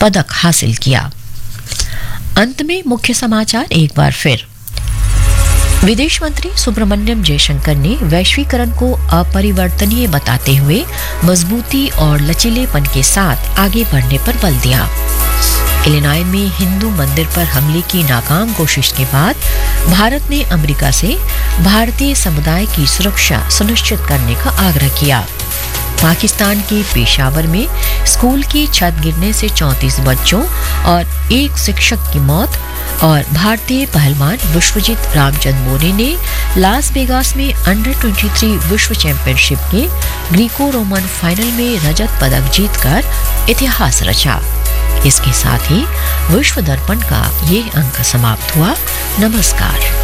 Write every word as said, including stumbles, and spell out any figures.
पदक हासिल किया। अंत में मुख्य समाचार एक बार फिर। विदेश मंत्री सुब्रमण्यम जयशंकर ने वैश्वीकरण को अपरिवर्तनीय बताते हुए मजबूती और लचीलेपन के साथ आगे बढ़ने पर बल दिया। इलिनॉय में हिंदू मंदिर पर हमले की नाकाम कोशिश के बाद भारत ने अमेरिका से भारतीय समुदाय की सुरक्षा सुनिश्चित करने का आग्रह किया। पाकिस्तान के पेशावर में स्कूल की छत गिरने से चौंतीस बच्चों और एक शिक्षक की मौत। और भारतीय पहलवान विश्वजीत रामचंद्रन ने लास वेगास में अंडर तेईस विश्व चैंपियनशिप के ग्रीको रोमन फाइनल में रजत पदक जीतकर इतिहास रचा। इसके साथ ही विश्व दर्पण का ये अंक समाप्त हुआ। नमस्कार।